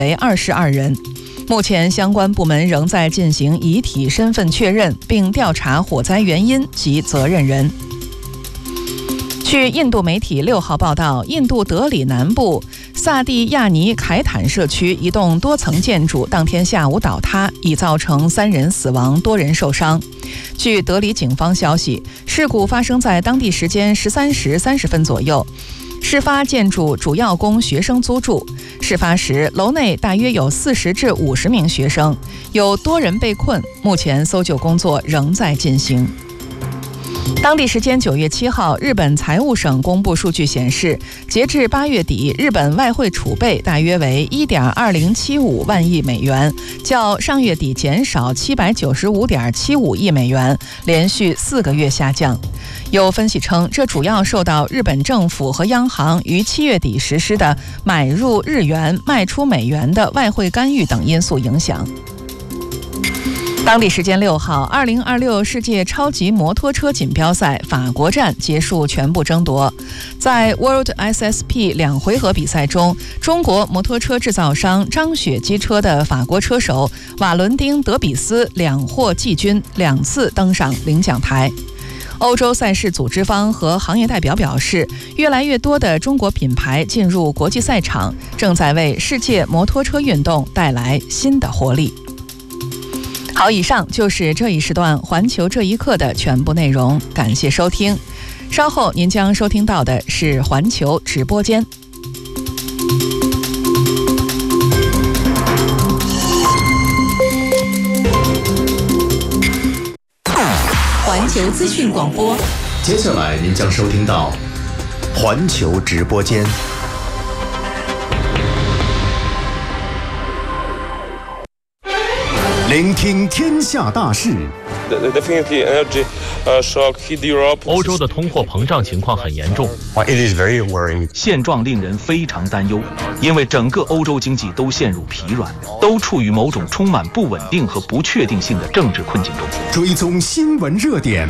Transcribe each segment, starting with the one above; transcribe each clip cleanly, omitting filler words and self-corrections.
为22人。目前相关部门仍在进行遗体身份确认，并调查火灾原因及责任人。据印度媒体6号报道，印度德里南部萨蒂亚尼凯坦社区一栋多层建筑当天下午倒塌，已造成3人死亡，多人受伤。据德里警方消息，事故发生在当地时间13时30分左右。事发建筑主要供学生租住，事发时楼内大约有40至50名学生，有多人被困，目前搜救工作仍在进行。当地时间9月7号，日本财务省公布数据显示，截至8月底，日本外汇储备大约为1.2075万亿美元，较上月底减少795.75亿美元，连续4个月下降。有分析称，这主要受到日本政府和央行于7月底实施的买入日元、卖出美元的外汇干预等因素影响。当地时间6号，2026世界超级摩托车锦标赛法国站结束全部争夺。在 World SSP 2回合比赛中，中国摩托车制造商张雪机车的法国车手瓦伦丁·德比斯2获季军，2次登上领奖台。欧洲赛事组织方和行业代表表示，越来越多的中国品牌进入国际赛场，正在为世界摩托车运动带来新的活力。好，以上就是这一时段环球这一刻的全部内容，感谢收听。稍后您将收听到的是环球直播间。环球资讯广播， 接下来您将收听到环球直播间。聆听天下大事。 欧洲的通货膨胀情况很严重，现状令人非常担忧，因为整个欧洲经济都陷入疲软，都处于某种充满不稳定和不确定性的政治困境中。 追踪新闻热点。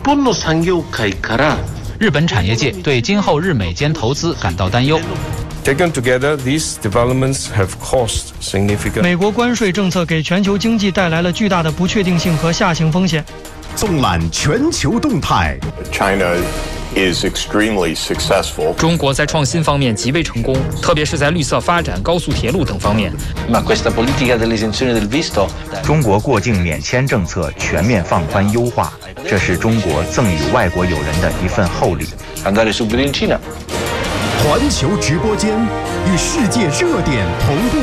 日本产业界对今后日美间投资感到担忧。 Taken together, these developments have caused significant. 美国关税政策给全球经济带来了巨大的不确定性和下行风险。 纵览全球动态。 China is extremely successful. 中国在创新方面极为成功，特别是在绿色发展、高速铁路等方面。 中国过境免签政策全面放宽优化，这是中国赠予外国友人的一份厚礼。 环球直播间与世界热点同步。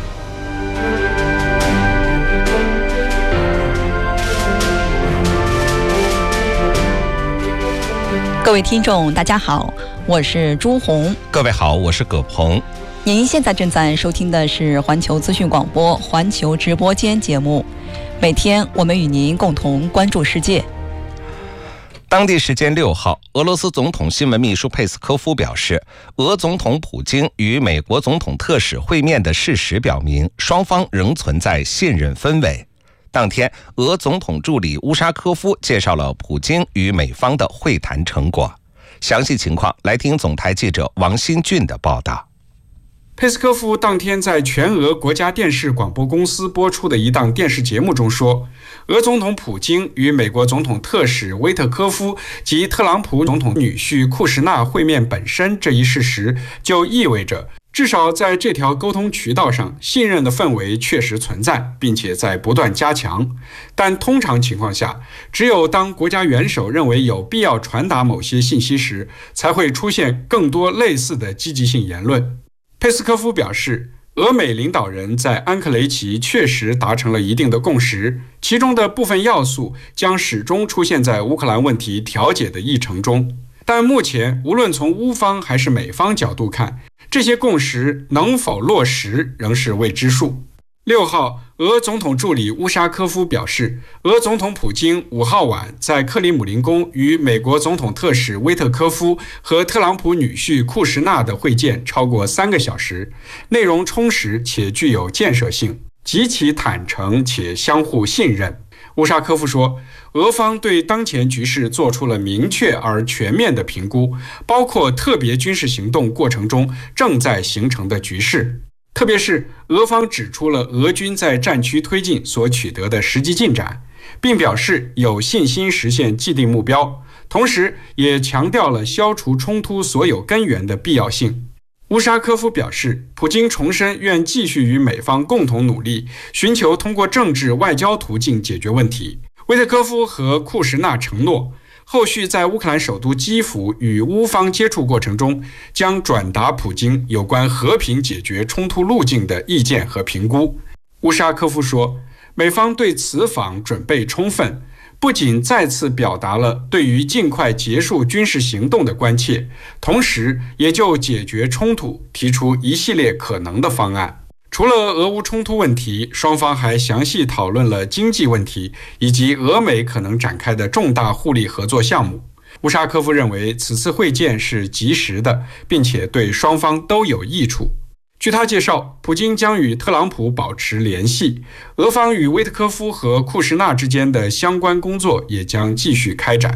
各位听众大家好，我是朱红。 各位好，我是葛鹏。 您现在正在收听的是环球资讯广播环球直播间节目，每天我们与您共同关注世界。 当地时间6号，俄罗斯总统新闻秘书佩斯科夫表示，俄总统普京与美国总统特使会面的事实表明，双方仍存在信任氛围。当天，俄总统助理乌沙科夫介绍了普京与美方的会谈成果。详细情况来听总台记者王新俊的报道。 佩斯科夫当天在全俄国家电视广播公司播出的一档电视节目中说，俄总统普京与美国总统特使威特科夫及特朗普总统女婿库什纳会面本身这一事实，就意味着至少在这条沟通渠道上，信任的氛围确实存在，并且在不断加强。但通常情况下，只有当国家元首认为有必要传达某些信息时，才会出现更多类似的积极性言论。佩斯科夫表示，俄美领导人在安克雷奇确实达成了一定的共识，其中的部分要素将始终出现在乌克兰问题调解的议程中。但目前，无论从乌方还是美方角度看，这些共识能否落实仍是未知数。6号，俄总统助理乌沙科夫表示，俄总统普京5号晚在克里姆林宫与美国总统特使威特科夫和特朗普女婿库什纳的会见超过3个小时，内容充实且具有建设性，极其坦诚且相互信任。乌沙科夫说，俄方对当前局势做出了明确而全面的评估，包括特别军事行动过程中正在形成的局势。 特别是俄方指出了俄军在战区推进所取得的实际进展，并表示有信心实现既定目标，同时也强调了消除冲突所有根源的必要性。乌沙科夫表示，普京重申愿继续与美方共同努力，寻求通过政治外交途径解决问题。维特科夫和库什纳承诺，后续在乌克兰首都基辅与乌方接触过程中，将转达普京有关和平解决冲突路径的意见和评估。乌沙科夫说，美方对此访准备充分，不仅再次表达了对于尽快结束军事行动的关切，同时也就解决冲突提出一系列可能的方案。除了俄乌冲突问题，双方还详细讨论了经济问题以及俄美可能展开的重大互利合作项目。乌沙科夫认为此次会见是及时的，并且对双方都有益处。据他介绍，普京将与特朗普保持联系，俄方与维特科夫和库什纳之间的相关工作也将继续开展。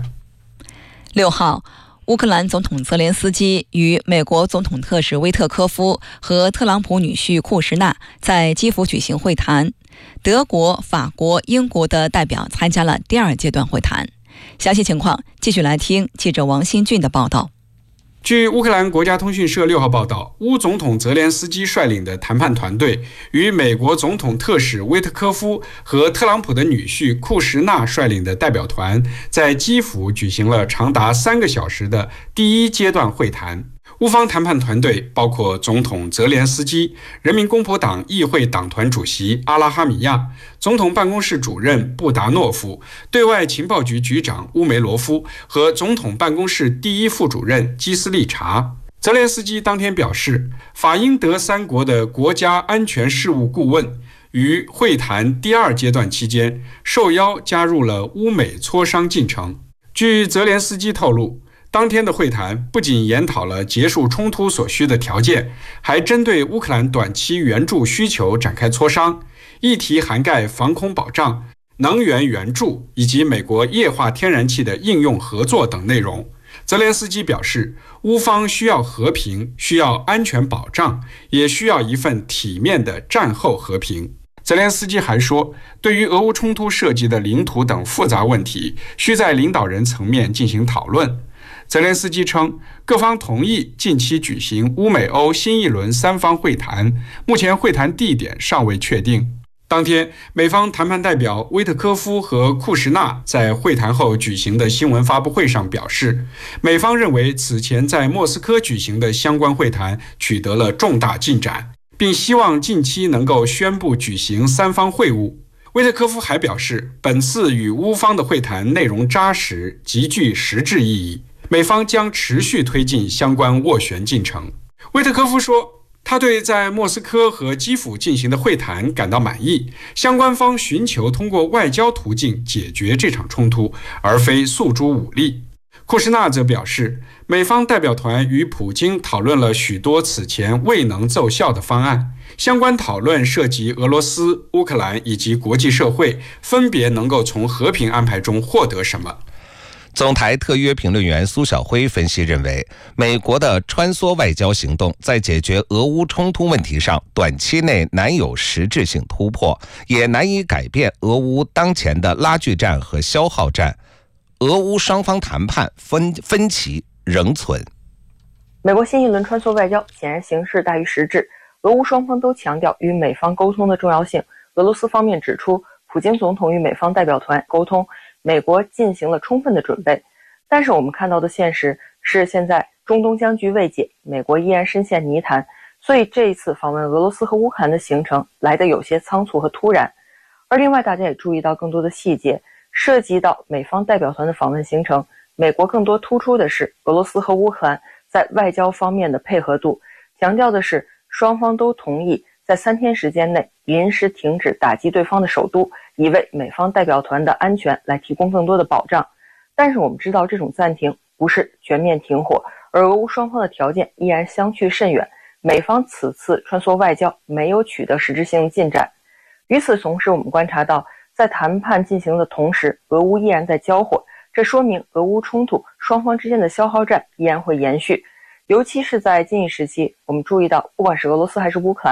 6号，乌克兰总统泽连斯基与美国总统特使威特科夫和特朗普女婿库什纳在基辅举行会谈，德国、法国、英国的代表参加了第2阶段会谈。详细情况继续来听记者王新俊的报道。 据乌克兰国家通讯社6号报道，乌总统泽连斯基率领的谈判团队与美国总统特使威特科夫和特朗普的女婿库什纳率领的代表团在基辅举行了长达3个小时的第1阶段会谈。乌方谈判团队包括总统泽连斯基、人民公仆党议会党团主席阿拉哈米亚、总统办公室主任布达诺夫、对外情报局局长乌梅罗夫和总统办公室第1副主任基斯利查。泽连斯基当天表示，法英德3国的国家安全事务顾问于会谈第2阶段期间受邀加入了乌美磋商进程。据泽连斯基透露，当天的会谈不仅研讨了结束冲突所需的条件，还针对乌克兰短期援助需求展开磋商，议题涵盖防空保障、能源援助以及美国液化天然气的应用合作等内容。泽连斯基表示，乌方需要和平，需要安全保障，也需要一份体面的战后和平。泽连斯基还说，对于俄乌冲突涉及的领土等复杂问题，需在领导人层面进行讨论。泽连斯基称，各方同意近期举行乌美欧新一轮3方会谈，目前会谈地点尚未确定。当天，美方谈判代表威特科夫和库什纳在会谈后举行的新闻发布会上表示，美方认为此前在莫斯科举行的相关会谈取得了重大进展，并希望近期能够宣布举行3方会晤。威特科夫还表示，本次与乌方的会谈内容扎实，极具实质意义，美方将持续推进相关斡旋进程。威特科夫说，他对在莫斯科和基辅进行的会谈感到满意，相关方寻求通过外交途径解决这场冲突，而非诉诸武力。库什纳则表示，美方代表团与普京讨论了许多此前未能奏效的方案，相关讨论涉及俄罗斯、乌克兰以及国际社会分别能够从和平安排中获得什么。 总台特约评论员苏晓辉分析认为，美国的穿梭外交行动在解决俄乌冲突问题上短期内难有实质性突破，也难以改变俄乌当前的拉锯战和消耗战。俄乌双方谈判分歧仍存。 美国新一轮穿梭外交显然形式大于实质，俄乌双方都强调与美方沟通的重要性。俄罗斯方面指出，普京总统与美方代表团沟通，美国进行了充分的准备。但是我们看到的现实是，现在中东僵局未解，美国依然深陷泥潭，所以这一次访问俄罗斯和乌克兰的行程来得有些仓促和突然。而另外大家也注意到更多的细节，涉及到美方代表团的访问行程，美国更多突出的是俄罗斯和乌克兰在外交方面的配合度，强调的是双方都同意在3天时间内临时停止打击对方的首都，以为美方代表团的安全来提供更多的保障。但是我们知道，这种暂停不是全面停火，而俄乌双方的条件依然相去甚远，美方此次穿梭外交没有取得实质性的进展。与此同时，我们观察到在谈判进行的同时，俄乌依然在交火，这说明俄乌冲突双方之间的消耗战依然会延续。尤其是在近一时期，我们注意到不管是俄罗斯还是乌克兰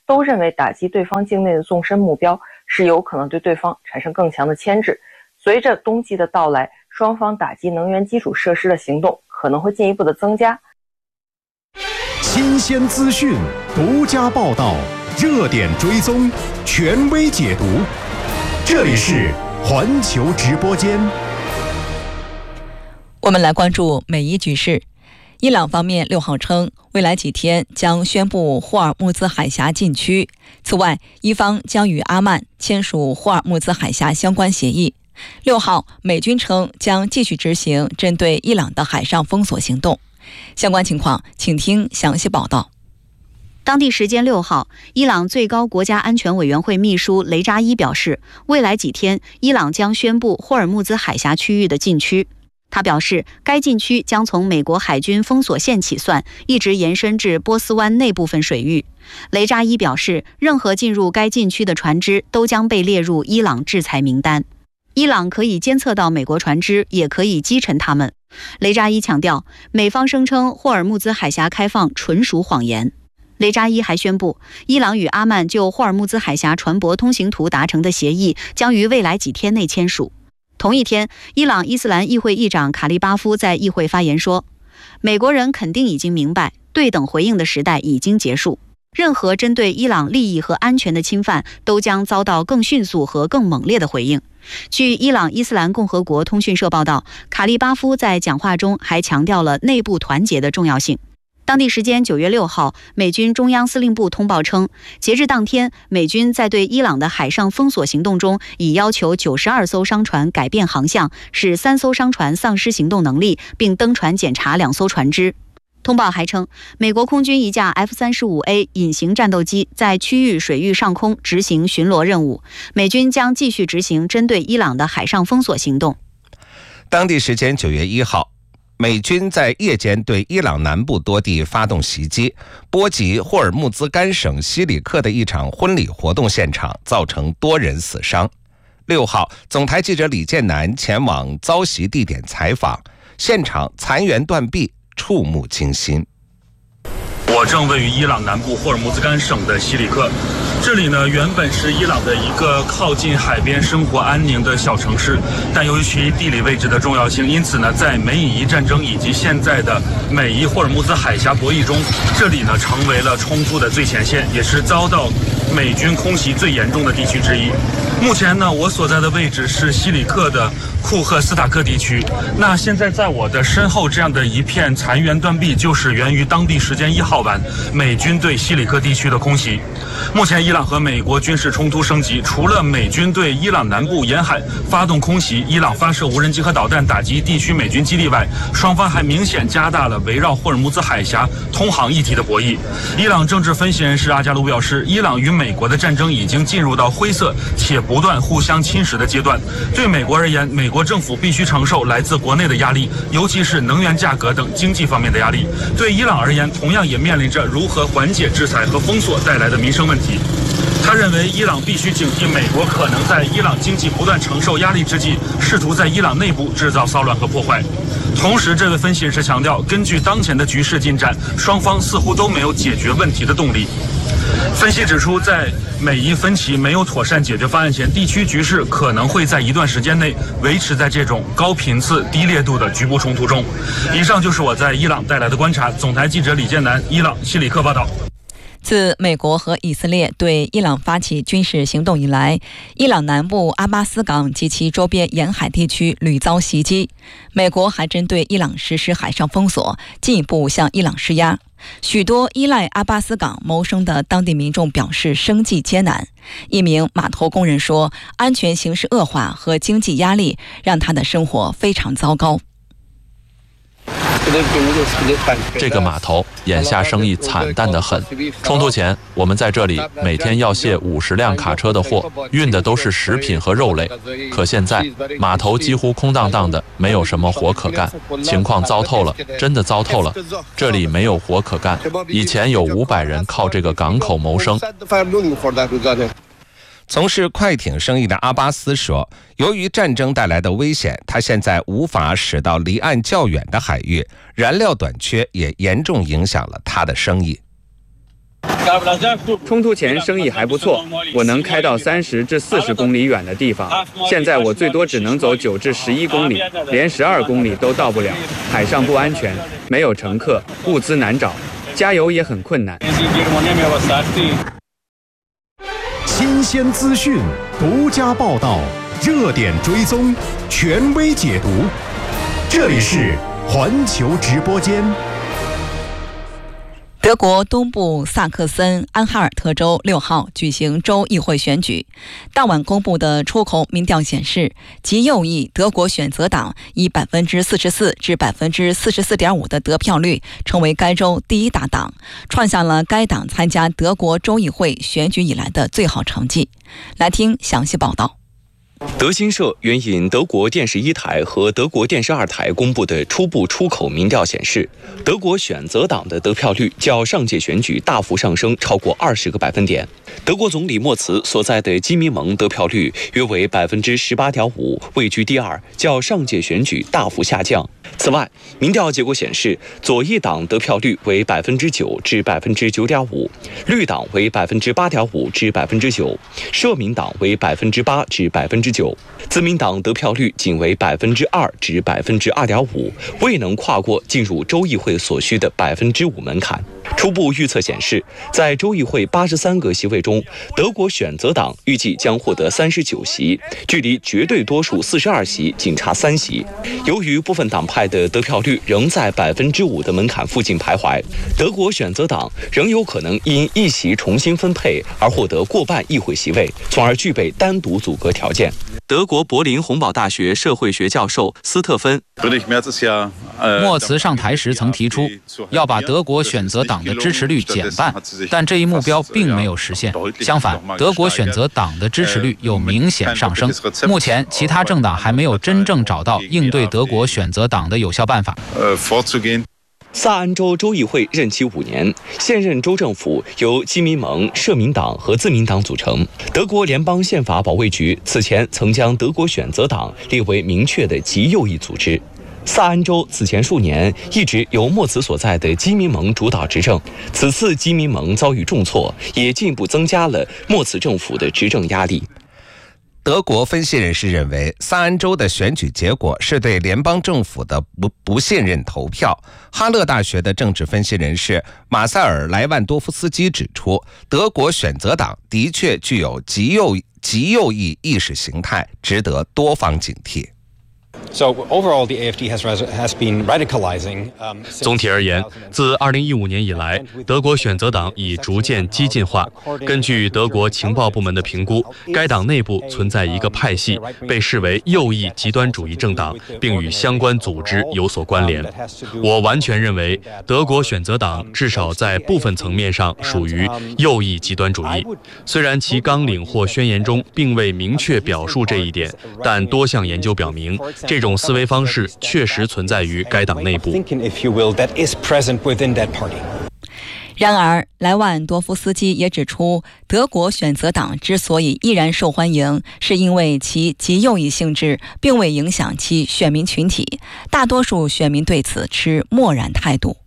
都认为打击对方境内的纵深目标是有可能对对方产生更强的牵制。随着冬季的到来，双方打击能源基础设施的行动可能会进一步的增加。 新鲜资讯，独家报道，热点追踪，权威解读。这里是环球直播间。 我们来关注美伊局势。伊朗方面6号称，未来几天将宣布霍尔木兹海峡禁区。此外，伊方将与阿曼签署霍尔木兹海峡相关协议。6号，美军称将继续执行针对伊朗的海上封锁行动。相关情况，请听详细报道。 当地时间6号，伊朗最高国家安全委员会秘书雷扎伊表示，未来几天，伊朗将宣布霍尔木兹海峡区域的禁区。他表示，该禁区将从美国海军封锁线起算，一直延伸至波斯湾内部分水域。雷扎伊表示，任何进入该禁区的船只都将被列入伊朗制裁名单。伊朗可以监测到美国船只，也可以击沉它们。雷扎伊强调，美方声称霍尔木兹海峡开放纯属谎言。雷扎伊还宣布，伊朗与阿曼就霍尔木兹海峡船舶通行图达成的协议将于未来几天内签署。同一天，伊朗伊斯兰议会议长卡利巴夫在议会发言说，美国人肯定已经明白，对等回应的时代已经结束，任何针对伊朗利益和安全的侵犯都将遭到更迅速和更猛烈的回应。据伊朗伊斯兰共和国通讯社报道，卡利巴夫在讲话中还强调了内部团结的重要性。当地时间9月6号，美军中央司令部通报称，截至当天，美军在对伊朗的海上封锁行动中，已要求92艘商船改变航向，使3艘商船丧失行动能力，并登船检查2艘船只。通报还称，美国空军一架 F-35A 隐形战斗机在区域水域上空执行巡逻任务，美军将继续执行针对伊朗的海上封锁行动。 当地时间9月1号，美军在夜间对伊朗南部多地发动袭击，波及霍尔木兹干省西里克的一场婚礼活动现场，造成多人死伤。6号，总台记者李建南前往遭袭地点采访，现场残垣断壁，触目惊心。 我正位于伊朗南部霍尔木兹干省的西里克，这里呢原本是伊朗的一个靠近海边、生活安宁的小城市，但由于其地理位置的重要性，因此呢，在美以伊战争以及现在的美伊霍尔木兹海峡博弈中，这里呢成为了冲突的最前线，也是遭到美军空袭最严重的地区之一。目前呢，我所在的位置是西里克的库赫斯塔克地区。那现在在我的身后这样的一片残垣断壁，就是源于当地时间1号晚美军对西里克地区的空袭。目前伊朗和美国军事冲突升级，除了美军对伊朗南部沿海发动空袭，伊朗发射无人机和导弹打击地区美军基地外，双方还明显加大了围绕霍尔木兹海峡通航议题的博弈。伊朗政治分析人士阿加卢表示，伊朗与美国的战争已经进入到灰色且不断互相侵蚀的阶段。对美国而言，美国政府必须承受来自国内的压力，尤其是能源价格等经济方面的压力。对伊朗而言，同样也面临着如何缓解制裁和封锁带来的民生问题。他认为，伊朗必须警惕美国可能在伊朗经济不断承受压力之际，试图在伊朗内部制造骚乱和破坏。同时，这位分析人士强调，根据当前的局势进展，双方似乎都没有解决问题的动力。分析指出，在美伊分歧没有妥善解决方案前，地区局势可能会在一段时间内维持在这种高频次、低烈度的局部冲突中。以上就是我在伊朗带来的观察。总台记者李建南，伊朗西里克报道。 自美国和以色列对伊朗发起军事行动以来，伊朗南部阿巴斯港及其周边沿海地区屡遭袭击。美国还针对伊朗实施海上封锁，进一步向伊朗施压。许多依赖阿巴斯港谋生的当地民众表示生计艰难。一名码头工人说，安全形势恶化和经济压力让他的生活非常糟糕。 这个码头眼下生意惨淡得很。冲突前，我们在这里每天要卸50辆卡车的货，运的都是食品和肉类。可现在码头几乎空荡荡的，没有什么活可干，情况糟透了，真的糟透了。这里没有活可干，以前有500人靠这个港口谋生。 从事快艇生意的阿巴斯说，由于战争带来的危险，他现在无法驶到离岸较远的海域，燃料短缺也严重影响了他的生意。 冲突前生意还不错，我能开到30至40公里远的地方。现在我最多只能走9至11公里，连12公里都到不了。海上不安全，没有乘客，物资难找，加油也很困难。 新鲜资讯，独家报道，热点追踪，权威解读。这里是环球直播间。 德国东部萨克森安哈尔特州6号举行州议会选举，当晚公布的出口民调显示，极右翼德国选择党以44%至44.5%的得票率成为该州第一大党，创下了该党参加德国州议会选举以来的最好成绩。来听详细报道。 德新社援引德国电视1台和德国电视2台公布的初步出口民调显示，德国选择党的得票率较上届选举大幅上升超过20个百分点。德国总理默茨所在的基民盟得票率约为18.5%，位居第2，较上届选举大幅下降。此外，民调结果显示，左翼党得票率为9%至9.5%，绿党为8.5%至9%，社民党为8%至9%，自民党得票率仅为2%至2.5%，未能跨过进入州议会所需的5%门槛。初步预测显示，在州议会83个席位中，德国选择党预计将获得39席，距离绝对多数42席仅差3席。由于部分党派的得票率仍在5%的门槛附近徘徊，德国选择党仍有可能因一席重新分配而获得过半议会席位，从而具备单独阻隔条件。德国柏林洪堡大学社会学教授斯特芬， 默茨上台时曾提出要把德国选择党的支持率减半，但这一目标并没有实现。相反，德国选择党的支持率又明显上升。目前，其他政党还没有真正找到应对德国选择党的有效办法。 萨安州州议会任期5年，现任州政府由基民盟、社民党和自民党组成。德国联邦宪法保卫局此前曾将德国选择党列为明确的极右翼组织。萨安州此前数年一直由默茨所在的基民盟主导执政，此次基民盟遭遇重挫，也进一步增加了默茨政府的执政压力。 德国分析人士认为，萨安州的选举结果是对联邦政府的不信任投票。哈勒大学的政治分析人士马塞尔·莱万多夫斯基指出，德国选择党的确具有极右翼意识形态，值得多方警惕。 总体而言，自2015年以来，德国选择党已逐渐激进化。根据德国情报部门的评估，该党内部存在一个派系，被视为右翼极端主义政党，并与相关组织有所关联。我完全认为，德国选择党至少在部分层面上属于右翼极端主义。虽然其纲领或宣言中并未明确表述这一点，但多项研究表明，这种思维方式确实存在于该党内部。 然而，莱万多夫斯基也指出，德国选择党之所以依然受欢迎，是因为其极右翼性质并未影响其选民群体，大多数选民对此持漠然态度。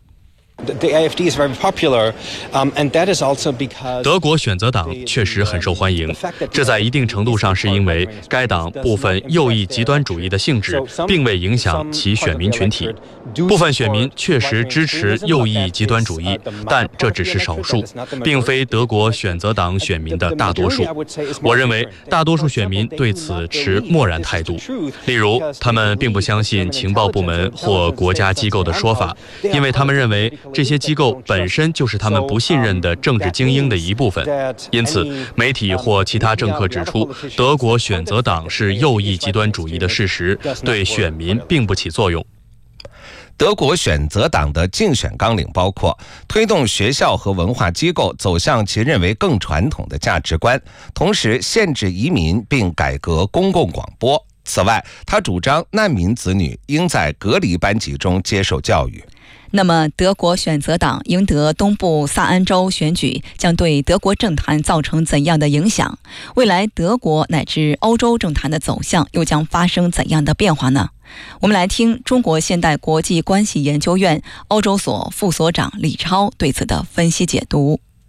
德国选择党确实很受欢迎，这在一定程度上是因为该党部分右翼极端主义的性质并未影响其选民群体。部分选民确实支持右翼极端主义，但这只是少数，并非德国选择党选民的大多数。我认为大多数选民对此持漠然态度，例如他们并不相信情报部门或国家机构的说法，因为他们认为这些机构本身就是他们不信任的政治精英的一部分。因此，媒体或其他政客指出德国选择党是右翼极端主义的事实，对选民并不起作用。 德国选择党的竞选纲领包括推动学校和文化机构走向其认为更传统的价值观，同时限制移民并改革公共广播。此外，他主张难民子女应在隔离班级中接受教育。 那么，德国选择党赢得东部萨安州选举将对德国政坛造成怎样的影响？未来德国乃至欧洲政坛的走向又将发生怎样的变化呢？我们来听中国现代国际关系研究院欧洲所副所长李超对此的分析解读。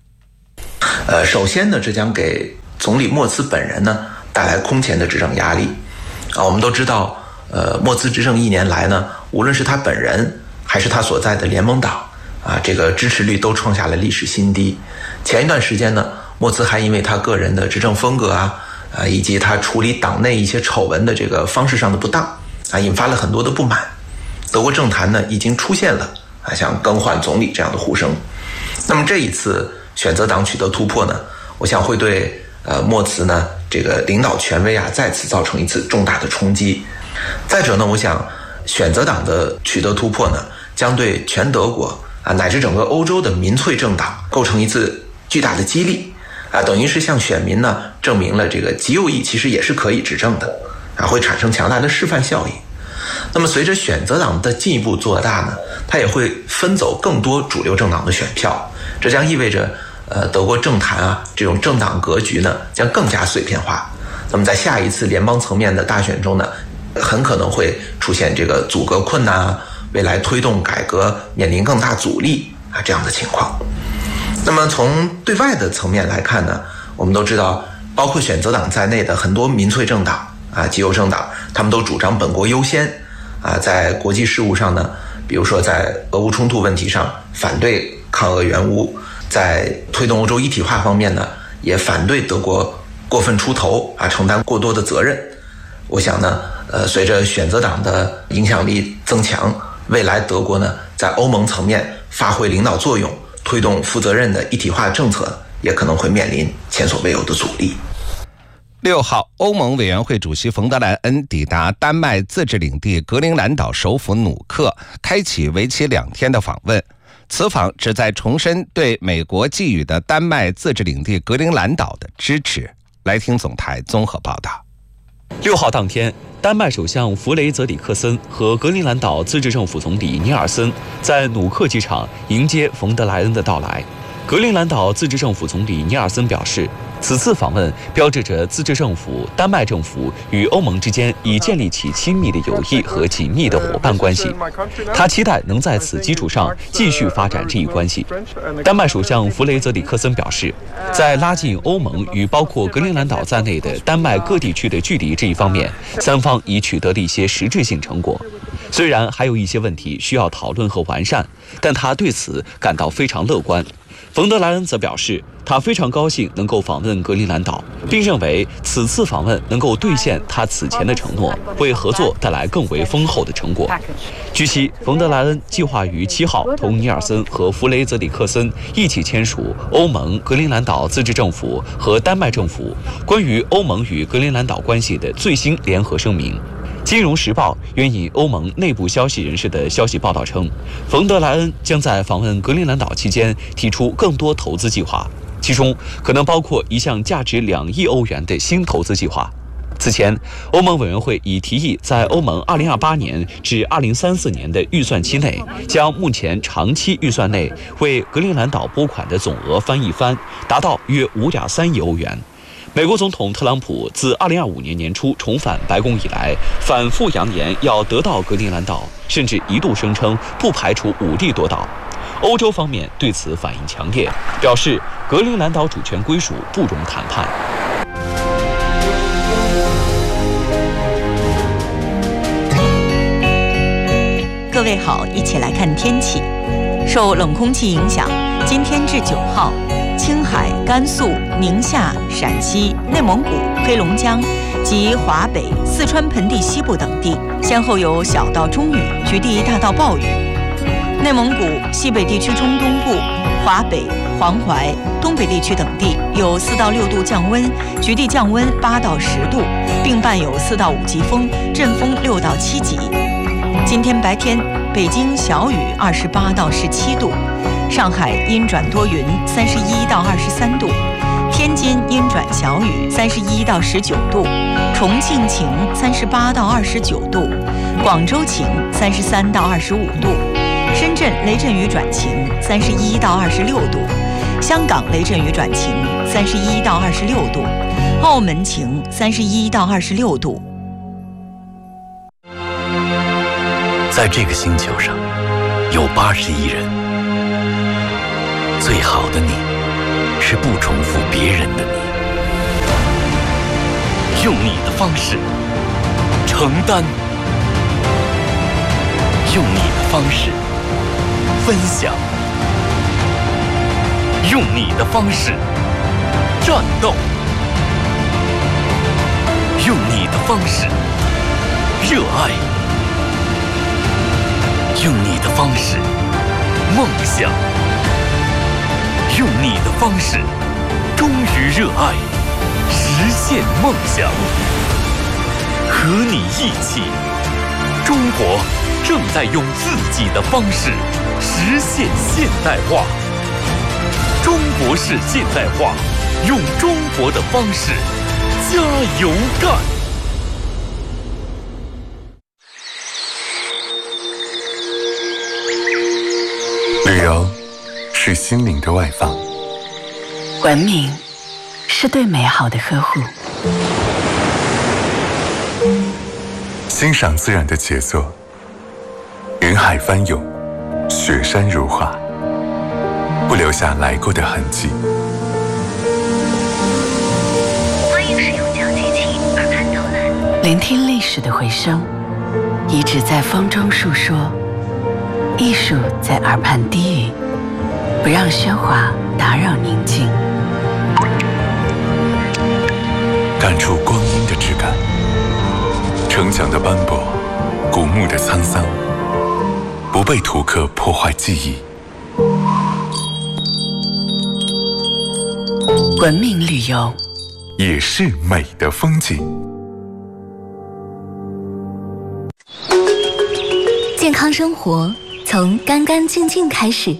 首先呢，这将给总理莫茨本人呢带来空前的执政压力。我们都知道，莫茨执政1年来呢，无论是他本人还是他所在的联盟党这个支持率都创下了历史新低。前一段时间呢，莫茨还因为他个人的执政风格以及他处理党内一些丑闻的这个方式上的不当引发了很多的不满。德国政坛呢已经出现了像更换总理这样的呼声。那么这一次选择党取得突破呢，我想会对莫茨呢这个领导权威再次造成一次重大的冲击。再者呢，我想选择党的取得突破呢，将对全德国乃至整个欧洲的民粹政党构成一次巨大的激励等于是向选民呢证明了这个极右翼其实也是可以执政的会产生强大的示范效应。那么随着选择党的进一步做大呢，它也会分走更多主流政党的选票，这将意味着德国政坛这种政党格局呢将更加碎片化。那么在下一次联邦层面的大选中呢，很可能会出现这个阻隔困难未来推动改革面临更大阻力这样的情况。那么从对外的层面来看呢，我们都知道，包括选择党在内的很多民粹政党极右政党，他们都主张本国优先在国际事务上呢，比如说在俄乌冲突问题上反对抗俄援乌，在推动欧洲一体化方面呢，也反对德国过分出头承担过多的责任。我想呢，随着选择党的影响力增强，未来德国呢在欧盟层面发挥领导作用，推动负责任的一体化政策，也可能会面临前所未有的阻力。 6号，欧盟委员会主席冯德莱恩抵达丹麦自治领地格陵兰岛首府努克，开启为期2天的访问。此访旨在重申对美国寄予的丹麦自治领地格陵兰岛的支持。来听总台综合报道。 6号当天，丹麦首相弗雷泽里克森和格陵兰岛自治政府总理尼尔森在努克机场迎接冯德莱恩的到来。格陵兰岛自治政府总理尼尔森表示，此次访问标志着自治政府丹麦政府与欧盟之间已建立起亲密的友谊和紧密的伙伴关系。他期待能在此基础上继续发展这一关系。丹麦首相弗雷泽里克森表示，在拉近欧盟与包括格陵兰岛在内的丹麦各地区的距离这一方面，三方已取得了一些实质性成果。虽然还有一些问题需要讨论和完善，但他对此感到非常乐观。冯德莱恩则表示，他非常高兴能够访问格陵兰岛，并认为此次访问能够兑现他此前的承诺，为合作带来更为丰厚的成果。据悉，冯德莱恩计划于7号同尼尔森和弗雷泽里克森一起签署欧盟、格陵兰岛自治政府和丹麦政府关于欧盟与格陵兰岛关系的最新联合声明。金融时报援引欧盟内部消息人士的消息报道称，冯德莱恩将在访问格陵兰岛期间提出更多投资计划，其中可能包括一项价值2亿欧元的新投资计划。此前，欧盟委员会已提议在欧盟2028年至2034年的预算期内，将目前长期预算内为格陵兰岛拨款的总额翻一番，达到约5.3亿欧元。美国总统特朗普自2025年年初重返白宫以来，反复扬言要得到格陵兰岛，甚至一度声称不排除武力夺岛。欧洲方面对此反应强烈，表示格陵兰岛主权归属不容谈判。 各位好，一起来看天气。受冷空气影响，今天至9号，青海、甘肃、宁夏、陕西、内蒙古、黑龙江及华北、四川盆地西部等地先后有小到中雨，局地大到暴雨。内蒙古、西北地区中东部、华北、黄淮、东北地区等地有4到6度降温，局地降温8到10度，并伴有4到5级风，阵风6到7级。今天白天，北京小雨28到17度，上海阴转多云31到23度，天津阴转小雨31到19度，重庆晴38到29度，广州晴33到25度，深圳雷阵雨转晴31到26度，香港雷阵雨转晴31到26度，澳门晴31到26度。 在这个星球上，有80亿人。最好的你， 是不重复别人的你，用你的方式承担，用你的方式分享，用你的方式战斗，用你的方式热爱，用你的方式梦想，用你的方式忠于热爱，实现梦想。和你一起，中国正在用自己的方式实现现代化。中国式现代化，用中国的方式加油干！ 旅游是心灵的外放， 文明是对美好的呵护， 欣赏自然的杰作，云海翻涌，雪山如画，不留下来过的痕迹。 欢迎使用脚机器耳畔导览，聆听历史的回声，遗址在风中述说，艺术在耳畔低语，不让喧哗打扰宁静， 感触光阴的质感，城墙的斑驳，古墓的沧桑，不被图刻破坏记忆。 文明旅游也是美的风景。 健康生活从干干净净开始。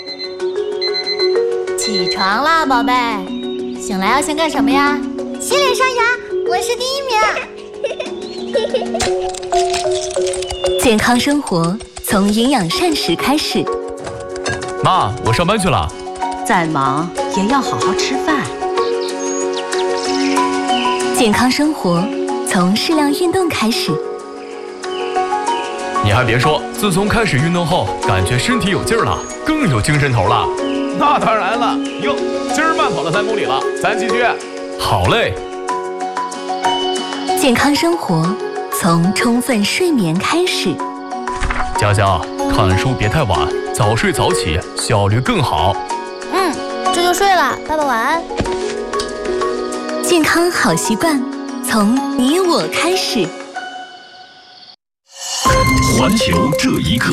起床啦，宝贝！醒来要先干什么呀？ 洗脸刷牙，我是第1名。健康生活从营养膳食开始。 妈，我上班去了。 再忙也要好好吃饭。 健康生活从适量运动开始。 你还别说，自从开始运动后，感觉身体有劲儿了，更有精神头了。 那当然了，哟，今儿慢跑了3公里了，咱继续。 好嘞。 健康生活从充分睡眠开始。 佳佳，看书别太晚，早睡早起，效率更好。 这就睡了，爸爸晚安。 健康好习惯从你我开始。 环球这一刻，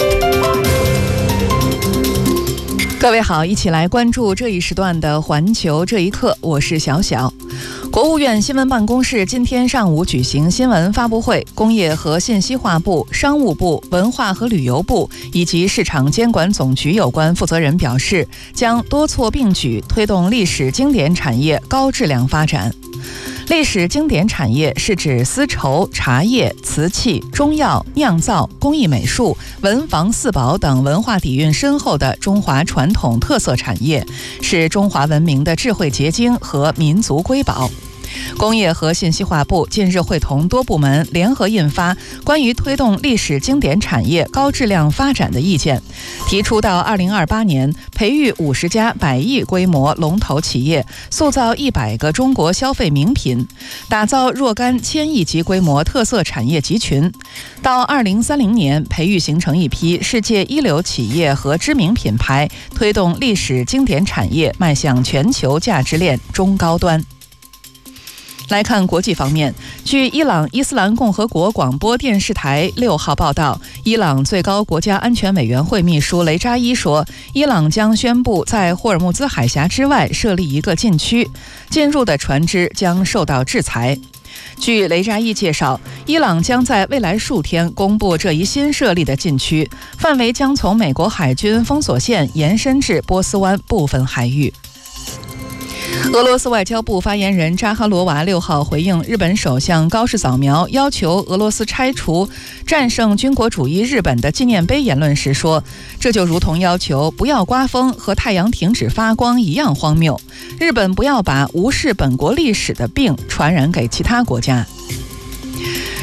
各位好，一起来关注这一时段的环球这一刻，我是小小。国务院新闻办公室今天上午举行新闻发布会，工业和信息化部、商务部、文化和旅游部以及市场监管总局有关负责人表示，将多措并举推动历史经典产业高质量发展。历史经典产业是指丝绸、茶叶、瓷器、中药、酿造、工艺美术、文房四宝等文化底蕴深厚的中华传统特色产业，是中华文明的智慧结晶和民族瑰宝。工业和信息化部近日会同多部门联合印发关于推动历史经典产业高质量发展的意见，提出到2028年培育50家100亿规模龙头企业，塑造100个中国消费名品，打造若干1000亿级规模特色产业集群。到2030年培育形成一批世界一流企业和知名品牌，推动历史经典产业迈向全球价值链中高端。来看国际方面，据伊朗伊斯兰共和国广播电视台6号报道，伊朗最高国家安全委员会秘书雷扎伊说，伊朗将宣布在霍尔木兹海峡之外设立一个禁区，进入的船只将受到制裁。据雷扎伊介绍，伊朗将在未来数天公布这一新设立的禁区，范围将从美国海军封锁线延伸至波斯湾部分海域。俄罗斯外交部发言人扎哈罗娃6号回应日本首相高市早苗要求俄罗斯拆除战胜军国主义日本的纪念碑言论时说，这就如同要求不要刮风和太阳停止发光一样荒谬，日本不要把无视本国历史的病传染给其他国家。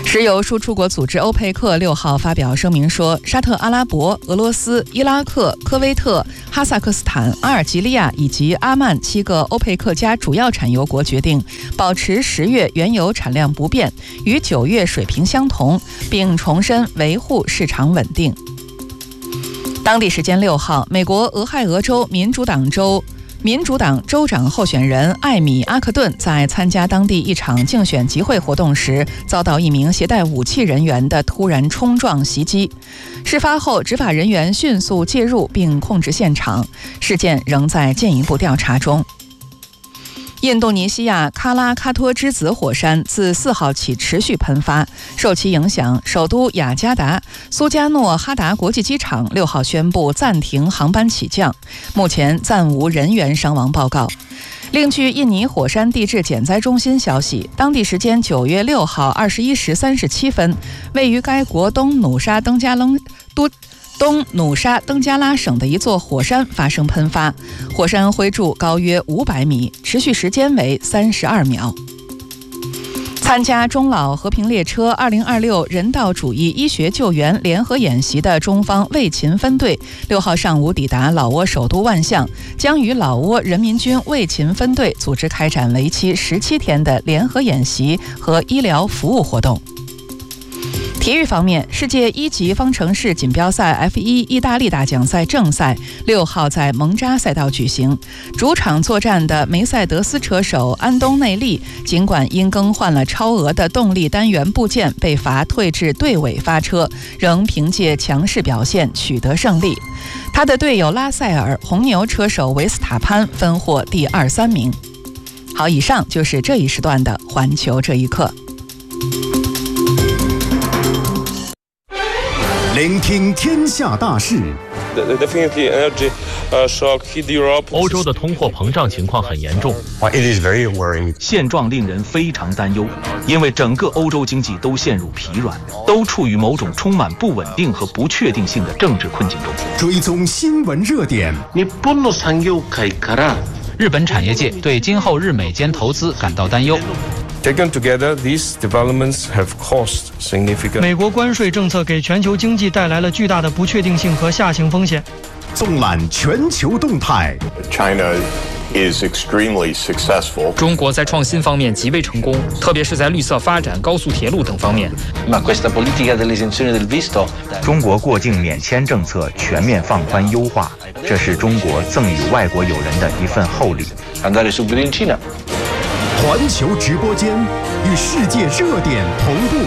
石油输出国组织欧佩克6号发表声明说，沙特阿拉伯、俄罗斯、伊拉克、科威特、哈萨克斯坦、阿尔及利亚以及阿曼7个欧佩克加主要产油国决定保持10月原油产量不变，与9月水平相同，并重申维护市场稳定。当地时间6号，美国俄亥俄州民主党州长候选人艾米·阿克顿在参加当地一场竞选集会活动时，遭到一名携带武器人员的突然冲撞袭击。事发后，执法人员迅速介入并控制现场，事件仍在进一步调查中。印度尼西亚喀拉喀托之子火山自4号起持续喷发，受其影响，首都雅加达苏加诺哈达国际机场6号宣布暂停航班起降，目前暂无人员伤亡报告。另据印尼火山地质减灾中心消息，当地时间9月6号21时37分，位于该国东努沙登加拉省的一座火山发生喷发，火山灰柱高约500米，持续时间为32秒。参加中老和平列车2026人道主义医学救援联合演习的中方卫勤分队6号上午抵达老挝首都万象，将与老挝人民军卫勤分队组织开展为期17天的联合演习和医疗服务活动。体育方面，世界1级方程式锦标赛 F1 意大利大奖赛正赛6号在蒙扎赛道举行。主场作战的梅赛德斯车手安东内利，尽管因更换了超额的动力单元部件被罚退至队尾发车，仍凭借强势表现取得胜利。他的队友拉塞尔、红牛车手维斯塔潘分获第2、3名。好，以上就是这一时段的环球这一刻。 聆听天下大事。 欧洲的通货膨胀情况很严重，现状令人非常担忧，因为整个欧洲经济都陷入疲软，都处于某种充满不稳定和不确定性的政治困境中。 追踪新闻热点。 日本产业界对今后日美间投资感到担忧。 Taken together, these developments have caused significant. 美国关税政策给全球经济带来了巨大的不确定性和下行风险。 纵览全球动态。 China is extremely successful. 中国在创新方面极为成功，特别是在绿色发展、高速铁路等方面。 中国过境免签政策全面放宽优化，这是中国赠予外国友人的一份厚礼。 环球直播间与世界热点同步。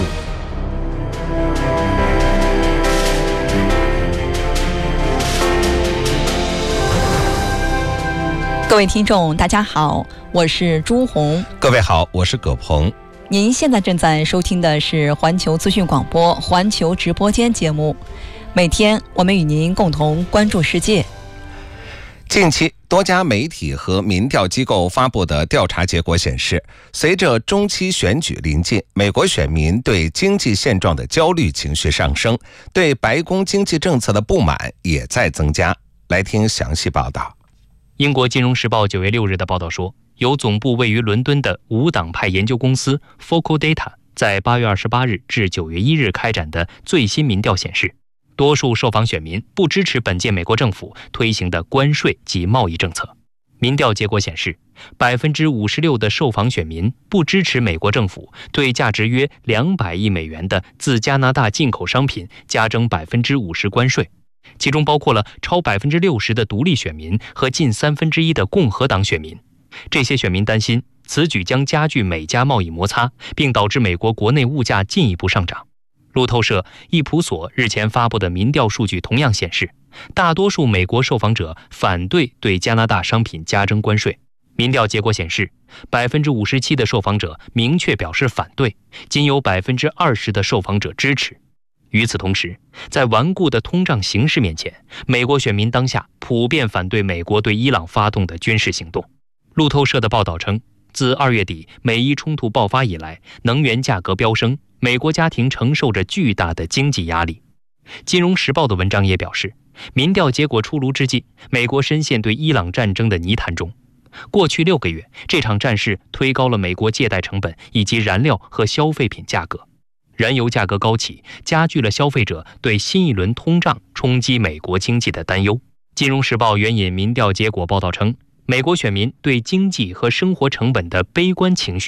各位听众，大家好，我是朱红。 各位好，我是葛鹏。 您现在正在收听的是环球资讯广播环球直播间节目，每天我们与您共同关注世界。 近期多家媒体和民调机构发布的调查结果显示，随着中期选举临近，美国选民对经济现状的焦虑情绪上升，对白宫经济政策的不满也在增加。来听详细报道。 英国金融时报9月6日的报道说，由总部位于伦敦的无党派研究公司 Focal Data 在8月28日至9月1日开展的最新民调显示，多数受访选民不支持本届美国政府推行的关税及贸易政策。民调结果显示， 56% 的受访选民不支持美国政府对价值约200亿美元的自加拿大进口商品加征 50% 关税，其中包括了超 60% 的独立选民和近1/3的共和党选民。这些选民担心此举将加剧美加贸易摩擦，并导致美国国内物价进一步上涨。路透社、易普所日前发布的民调数据同样显示，大多数美国受访者反对对加拿大商品加征关税。民调结果显示， 57% 的受访者明确表示反对，仅有 20% 的受访者支持。与此同时，在顽固的通胀形势面前，美国选民当下普遍反对美国对伊朗发动的军事行动。路透社的报道称，自2月底美伊冲突爆发以来，能源价格飙升，美国家庭承受着巨大的经济压力。金融时报的文章也表示，民调结果出炉之际，美国深陷对伊朗战争的泥潭中。过去6个月，这场战事推高了美国借贷成本以及燃料和消费品价格。 燃油价格高企，加剧了消费者对新一轮通胀冲击美国经济的担忧。金融时报援引民调结果报道称，美国选民对经济和生活成本的悲观情绪